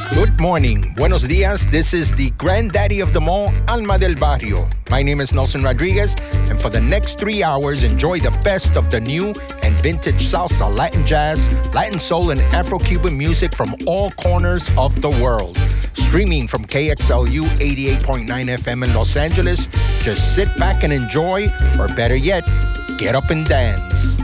Good morning. Buenos dias. This is the granddaddy of them all, Alma del Barrio. My name is Nelson Rodriguez, and for the next 3 hours, enjoy the best of the new and vintage salsa, Latin jazz, Latin soul, and Afro-Cuban music from all corners of the world. Streaming from KXLU 88.9 FM in Los Angeles, just sit back and enjoy, or better yet, get up and dance.